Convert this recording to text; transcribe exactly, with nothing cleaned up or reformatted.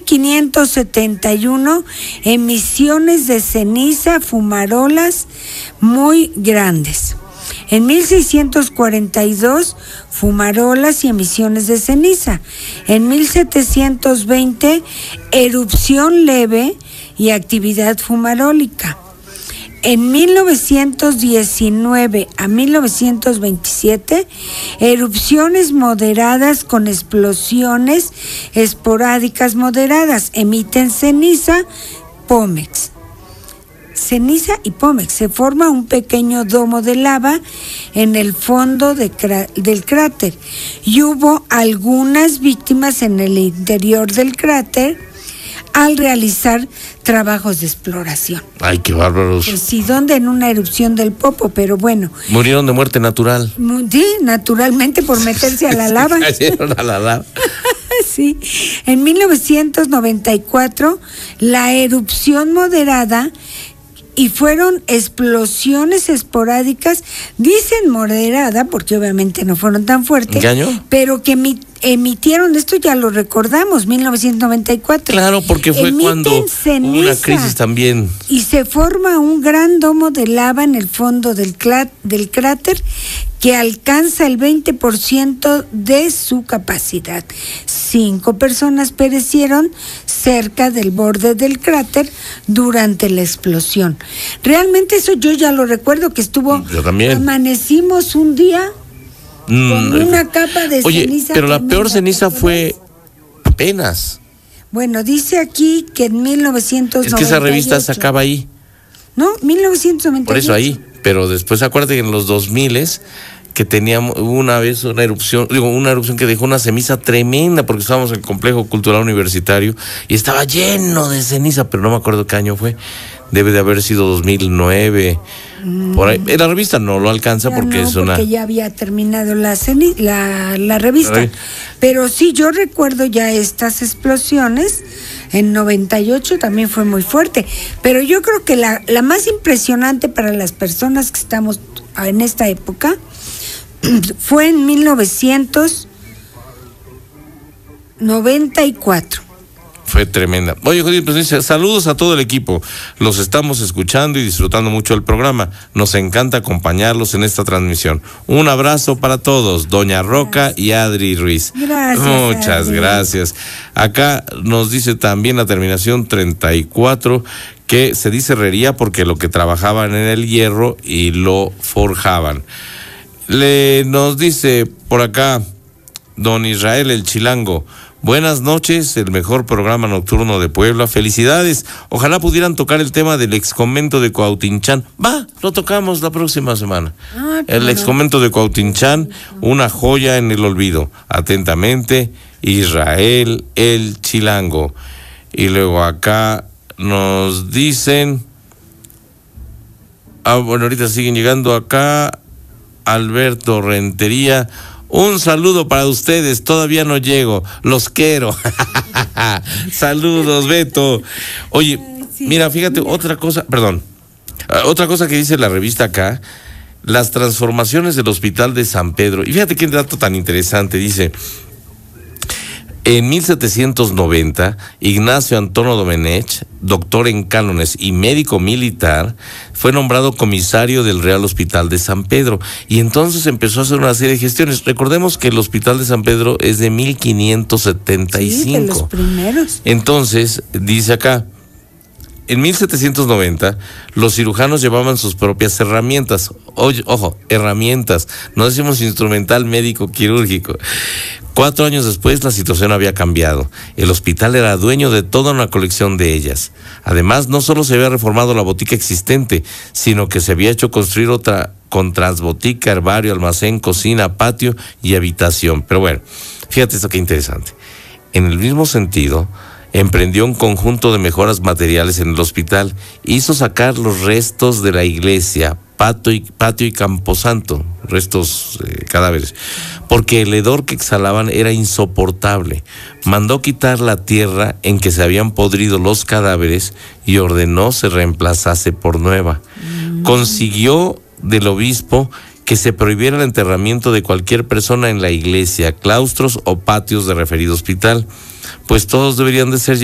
quinientos setenta y uno, emisiones de ceniza, fumarolas muy grandes. En mil seiscientos cuarenta y dos, fumarolas y emisiones de ceniza. En mil setecientos veinte, erupción leve y actividad fumarólica. En mil novecientos diecinueve a mil novecientos veintisiete, erupciones moderadas con explosiones esporádicas moderadas. Emiten ceniza, pómex. Ceniza y pómex. Se forma un pequeño domo de lava en el fondo de crá- del cráter. Y hubo algunas víctimas en el interior del cráter al realizar trabajos de exploración. Ay, qué bárbaros. Pues sí, donde en una erupción del Popo, pero bueno. Murieron de muerte natural. Sí, naturalmente por meterse a la lava. Cayeron a la lava. Sí. En mil novecientos noventa y cuatro, la erupción moderada y fueron explosiones esporádicas, dicen moderada, porque obviamente no fueron tan fuertes. ¿Qué año? Pero que mi, emitieron, esto ya lo recordamos, mil novecientos noventa y cuatro. Claro, porque fue Emiten cuando ceniza, hubo una crisis también. Y se forma un gran domo de lava en el fondo del, clá, del cráter que alcanza el veinte por ciento de su capacidad. Cinco personas perecieron cerca del borde del cráter durante la explosión. Realmente eso yo ya lo recuerdo, que estuvo... Yo también. Amanecimos un día Mm, con una capa de oye, ceniza. pero la tremenda, peor ceniza ¿te fue acuerdas? apenas. Bueno, dice aquí que en mil novecientos noventa y ocho... Es que esa revista se acaba ahí. No, mil novecientos noventa y ocho. Por eso ahí. Pero después acuérdate que en los dos miles que teníamos una vez una erupción, digo, una erupción que dejó una ceniza tremenda, porque estábamos en el complejo cultural universitario y estaba lleno de ceniza, pero no me acuerdo qué año fue. Debe de haber sido dos mil nueve. Mm. Por ahí. En la revista no lo alcanza ya porque no, es una... porque ya había terminado la, ceni- la, la revista. Ay. Pero sí, yo recuerdo ya estas explosiones. En noventa y ocho también fue muy fuerte. Pero yo creo que la, la más impresionante para las personas que estamos en esta época fue en mil novecientos noventa y cuatro. Fue tremenda. Oye, Judith, pues dice, saludos a todo el equipo. Los estamos escuchando y disfrutando mucho del programa. Nos encanta acompañarlos en esta transmisión. Un abrazo para todos, Doña Roca y Adri Ruiz. Gracias. Muchas Adri. gracias. Acá nos dice también la terminación treinta y cuatro que se dice herrería porque lo que trabajaban en el hierro y lo forjaban. Le nos dice por acá don Israel el Chilango. Buenas noches, el mejor programa nocturno de Puebla. Felicidades. Ojalá pudieran tocar el tema del exconvento de Cuautinchán. Va, lo tocamos la próxima semana. Ah, el claro. exconvento de Cuautinchán, una joya en el olvido. Atentamente, Israel el Chilango. Y luego acá nos dicen... Ah, bueno, ahorita siguen llegando acá. Alberto Rentería... Un saludo para ustedes, todavía no llego, los quiero. Saludos, Beto. Oye, sí, mira, fíjate, mira. otra cosa, perdón, uh, otra cosa que dice la revista acá, las transformaciones del Hospital de San Pedro. Y fíjate qué dato tan interesante, dice... En mil setecientos noventa, Ignacio Antonio Domenech, doctor en cánones y médico militar, fue nombrado comisario del Real Hospital de San Pedro y entonces empezó a hacer una serie de gestiones. Recordemos que el Hospital de San Pedro es de mil quinientos setenta y cinco. Sí, de los primeros. Entonces, dice acá, en mil setecientos noventa, los cirujanos llevaban sus propias herramientas. Oye, ojo, herramientas, no decimos instrumental médico quirúrgico. Cuatro años después la situación había cambiado. El hospital era dueño de toda una colección de ellas. Además, no solo se había reformado la botica existente, sino que se había hecho construir otra con transbotica, herbario, almacén, cocina, patio y habitación. Pero bueno, fíjate esto qué interesante. En el mismo sentido, emprendió un conjunto de mejoras materiales en el hospital. Hizo sacar los restos de la iglesia, patio y, patio y camposanto, restos eh, cadáveres, porque el hedor que exhalaban era insoportable. Mandó quitar la tierra en que se habían podrido los cadáveres y ordenó se reemplazase por nueva. Mm. Consiguió del obispo que se prohibiera el enterramiento de cualquier persona en la iglesia, claustros o patios de referido hospital, pues todos deberían de ser